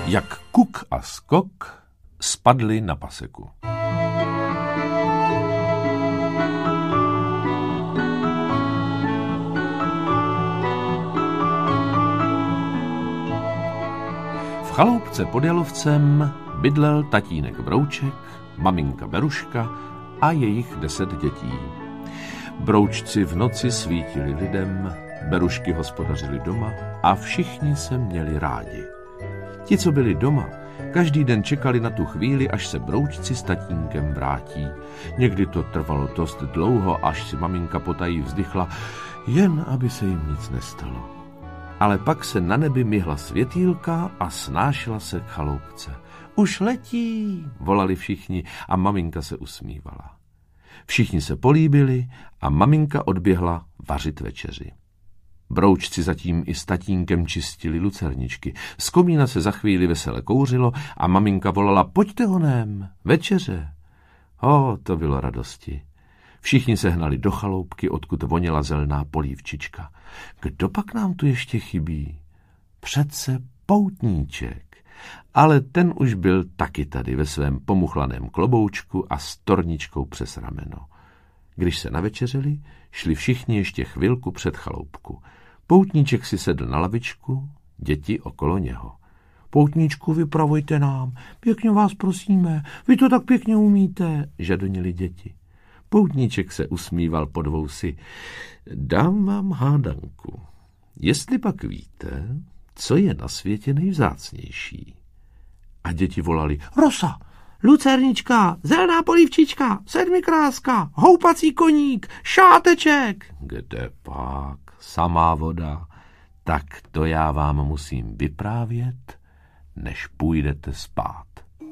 Jak Kuk a Skok spadli na paseku. V chaloupce pod Jalovcem bydlel tatínek Brouček, maminka Beruška a jejich 10 dětí. Broučci v noci svítili lidem, Berušky hospodařili doma a všichni se měli rádi. Ti, co byli doma, každý den čekali na tu chvíli, až se Broučci s tatínkem vrátí. Někdy to trvalo dost dlouho, až si maminka potají vzdychla, jen aby se jim nic nestalo. Ale pak se na nebi myhla světýlka a snášela se k chaloupce. Už letí, volali všichni a maminka se usmívala. Všichni se políbili a maminka odběhla vařit večeři. Broučci zatím i s tatínkem čistili lucerničky. Z komína se za chvíli vesele kouřilo a maminka volala, pojďte honem, večeře. To bylo radosti. Všichni se hnali do chaloupky, odkud voněla zelená polívčička. Kdo pak nám tu ještě chybí? Přece poutníček. Ale ten už byl taky tady ve svém pomuchlaném kloboučku a s torničkou přes rameno. Když se navečeřili, šli všichni ještě chvilku před chaloupku. Poutníček si sedl na lavičku, děti okolo něho. Poutníčku, vypravujte nám, pěkně vás prosíme, vy to tak pěkně umíte, žadonili děti. Poutníček se usmíval pod vousy. Dám vám hádanku. Jestli pak víte, co je na světě nejvzácnější? A děti volali, rosa, lucernička, zelená polívčička, sedmikráska, houpací koník, šáteček. Kde pak? Samá voda. Tak to já vám musím vyprávět, než půjdete spát.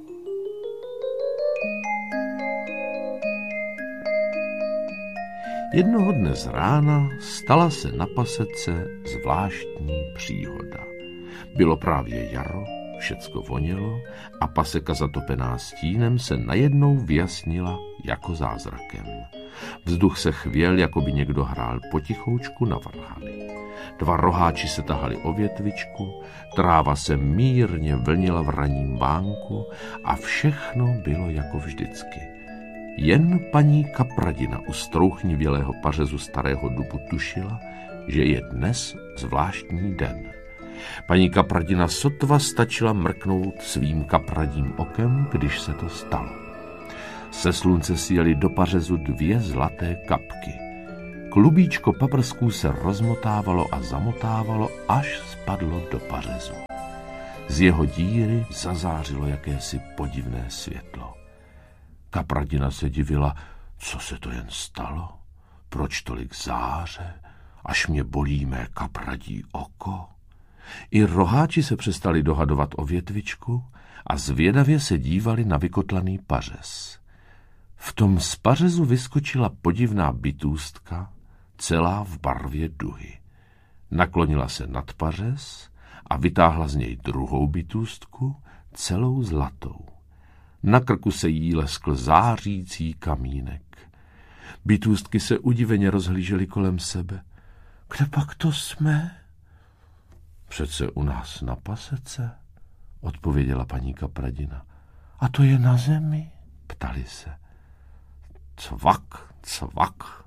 Jednoho dne z rána stala se na pasece zvláštní příhoda. Bylo právě jaro, všecko vonělo a paseka zatopená stínem se najednou vyjasnila jako zázrakem. Vzduch se chvěl, jako by někdo hrál potichoučku na varhany. 2 roháči se tahali o větvičku, tráva se mírně vlnila v ranním bánku a všechno bylo jako vždycky. Jen paní Kapradina u strouchnivělého pařezu starého dubu tušila, že je dnes zvláštní den. Paní Kapradina sotva stačila mrknout svým kapradím okem, když se to stalo. Se slunce sjeli do pařezu 2 zlaté kapky. Klubíčko paprsků se rozmotávalo a zamotávalo, až spadlo do pařezu. Z jeho díry zazářilo jakési podivné světlo. Kapradina se divila, co se to jen stalo, proč tolik záře, až mě bolí mé kapradí oko. I roháči se přestali dohadovat o větvičku a zvědavě se dívali na vykotlaný pařez. V tom z pařezu vyskočila podivná bytůstka, celá v barvě duhy. Naklonila se nad pařez a vytáhla z něj druhou bytůstku, celou zlatou. Na krku se jí leskl zářící kamínek. Bytůstky se udiveně rozhlížely kolem sebe. Kde pak to jsme? Přece u nás na pasece, odpověděla paní Kapradina. A to je na zemi? Ptali se. Cvak, cvak,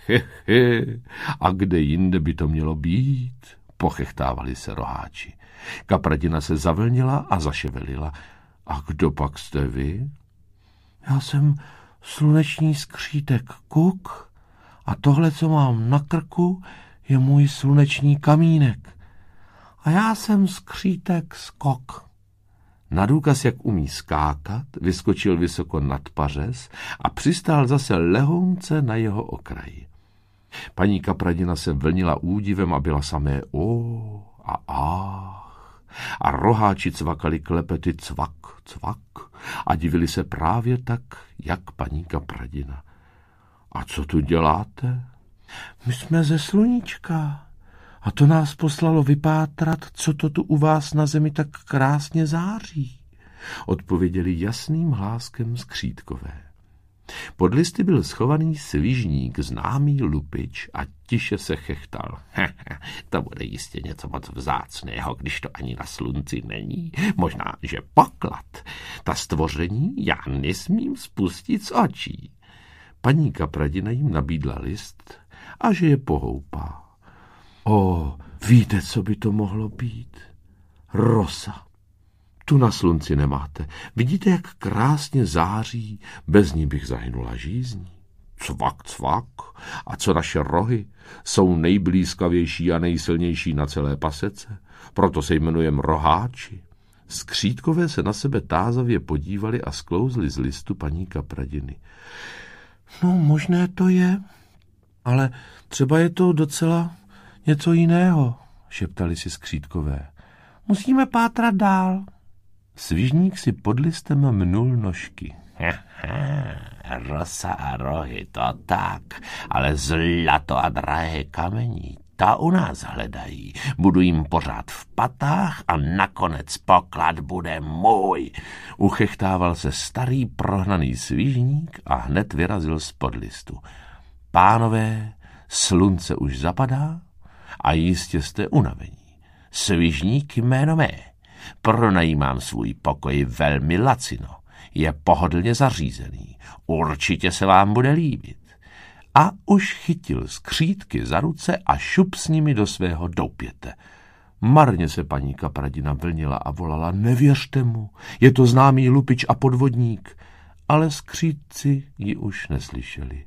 a kde jinde by to mělo být? Pochechtávali se roháči. Kapradina se zavlnila a zaševelila. A kdo pak jste vy? Já jsem sluneční skřítek Kuk a tohle, co mám na krku, je můj sluneční kamínek. A já jsem skřítek Skok. Na důkaz, jak umí skákat, vyskočil vysoko nad pařez a přistál zase lehounce na jeho okraji. Paní Kapradina se vlnila údivem a byla samé a a roháči cvakali klepety cvak, cvak a divili se právě tak, jak paní Kapradina. A co tu děláte? My jsme ze sluníčka a to nás poslalo vypátrat, co to tu u vás na zemi tak krásně září, odpověděli jasným hláskem skřítkové. Pod listy byl schovaný svižník, známý lupič, a tiše se chechtal. To bude jistě něco moc vzácného, když to ani na slunci není. Možná, že poklad. Ta stvoření já nesmím spustit z očí. Paní Kapradina jim nabídla list a že je pohoupá. Víte, co by to mohlo být? Rosa. Tu na slunci nemáte. Vidíte, jak krásně září, bez ní bych zahynula žízní. Cvak, cvak. A co naše rohy? Jsou nejblízkavější a nejsilnější na celé pasece. Proto se jmenujeme roháči. Skřítkové se na sebe tázavě podívali a sklouzli z listu paní Kapradiny. No, možné to je, ale třeba je to docela něco jiného, šeptali si skřítkové. Musíme pátrat dál. Svižník si pod listem mnul nožky. Rosa a rohy, to tak, ale zlato a drahé kamení, ta u nás hledají. Budu jim pořád v patách a nakonec poklad bude můj. Uchechtával se starý prohnaný svižník a hned vyrazil spod listu. Pánové, slunce už zapadá a jistě jste unavení. Svižník jméno mé. Pronajímám svůj pokoj velmi lacino. Je pohodlně zařízený. Určitě se vám bude líbit. A už chytil skřítky za ruce a šup s nimi do svého doupěte. Marně se paní Kapradina vlnila a volala, nevěřte mu, je to známý lupič a podvodník. Ale skřítci ji už neslyšeli.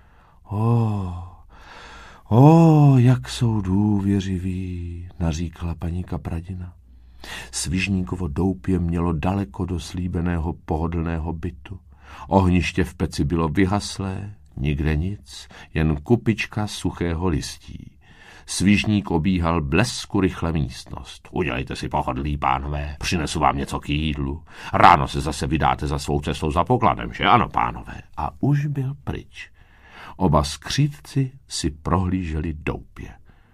Jak jsou důvěřiví, naříkala paní Kapradina. Svižníkovo doupě mělo daleko do slíbeného pohodlného bytu. Ohniště v peci bylo vyhaslé, nikde nic, jen kupička suchého listí. Svižník obíhal blesku rychle místnost. Udělejte si pohodlí, pánové, přinesu vám něco k jídlu. Ráno se zase vydáte za svou cestou za pokladem, že ano, pánové? A už byl pryč. Oba skřítci si prohlíželi doupě.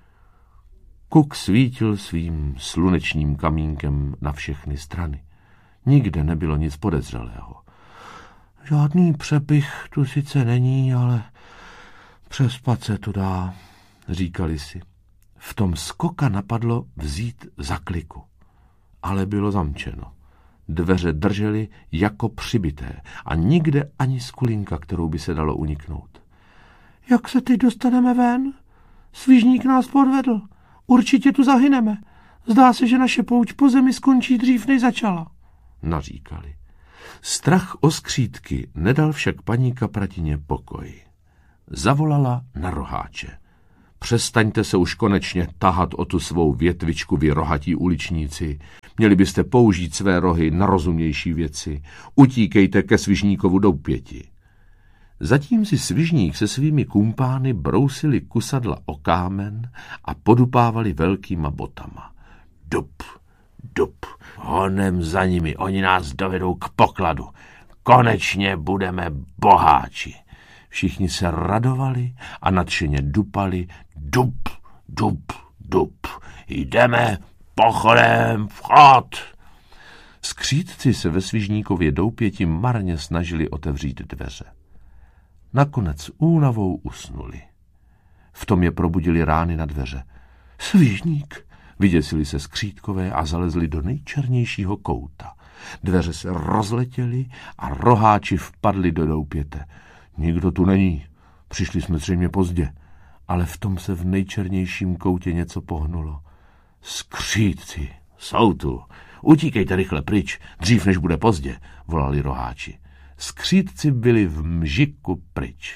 Kuk svítil svým slunečním kamínkem na všechny strany. Nikde nebylo nic podezřelého. Žádný přepich tu sice není, ale přespat se tu dá, říkali si. V tom skoka napadlo vzít zakliku, ale bylo zamčeno. Dveře držely jako přibité a nikde ani skulinka, kterou by se dalo uniknout. Jak se teď dostaneme ven? Svižník nás podvedl. Určitě tu zahyneme. Zdá se, že naše pouť po zemi skončí dřív, než začala, naříkali. Strach o skřítky nedal však paní Kapradině pokoj. Zavolala na roháče. Přestaňte se už konečně tahat o tu svou větvičku, vy rohatí uličníci. Měli byste použít své rohy na rozumnější věci. Utíkejte ke svižníkovu doupěti. Zatím si svižník se svými kumpány brousili kusadla o kámen a podupávali velkýma botama. Dup, dup, honem za nimi, oni nás dovedou k pokladu. Konečně budeme boháči. Všichni se radovali a nadšeně dupali. Dup, dup, dup. Jdeme pochodem, vchod. Skřítci se ve svižníkově doupěti marně snažili otevřít dveře. Nakonec únavou usnuli. V tom je probudili rány na dveře. Svižník! Vyděsili se skřítkové a zalezli do nejčernějšího kouta. Dveře se rozletěly a roháči vpadli do doupěte. Nikdo tu není. Přišli jsme zřejmě pozdě. Ale v tom se v nejčernějším koutě něco pohnulo. Skřítci! Jsou tu! Utíkejte rychle pryč, dřív než bude pozdě, volali roháči. Skřítci byli v mžiku pryč.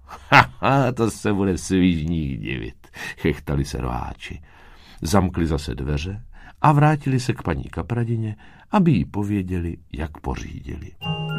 To se bude svižník divit, chechtali se roháči. Zamkli zase dveře a vrátili se k paní Kapradině, aby jí pověděli, jak pořídili.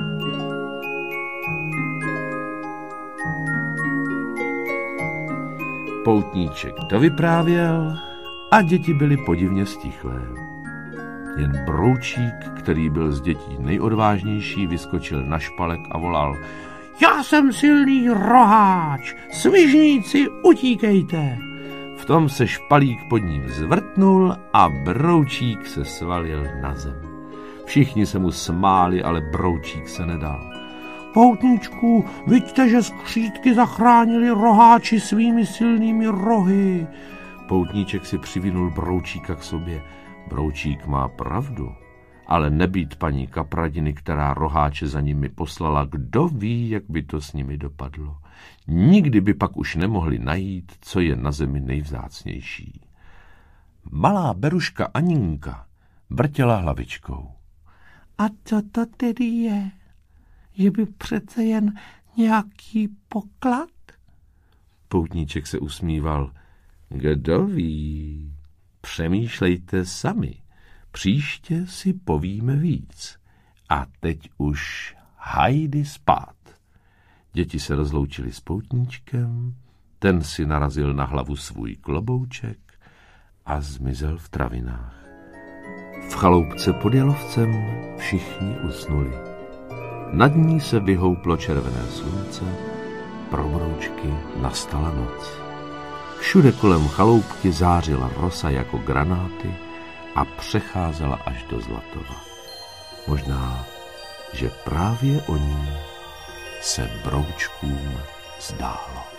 Poutníček dovyprávěl a děti byly podivně stichlé. Jen Broučík, který byl z dětí nejodvážnější, vyskočil na špalek a volal: Já jsem silný roháč, svižníci, utíkejte! V tom se špalík pod ním zvrtnul a Broučík se svalil na zem. Všichni se mu smáli, ale Broučík se nedal. Poutníčku, vidíte, že skřítky zachránili roháči svými silnými rohy. Poutníček si přivinul Broučíka k sobě. Broučík má pravdu, ale nebýt paní Kapradiny, která roháče za nimi poslala, kdo ví, jak by to s nimi dopadlo. Nikdy by pak už nemohli najít, co je na zemi nejvzácnější. Malá beruška Aninka vrtěla hlavičkou. A co to tedy je? Že by přece jen nějaký poklad? Poutníček se usmíval. Kdo ví, přemýšlejte sami. Příště si povíme víc. A teď už hajdy spát. Děti se rozloučili s Poutníčkem, ten si narazil na hlavu svůj klobouček a zmizel v travinách. V chaloupce pod Jalovcem všichni usnuli. Nad ní se vyhouplo červené slunce, pro Broučky nastala noc. Všude kolem chaloupky zářila rosa jako granáty a přecházela až do Zlatova. Možná, že právě o ní se Broučkům zdálo.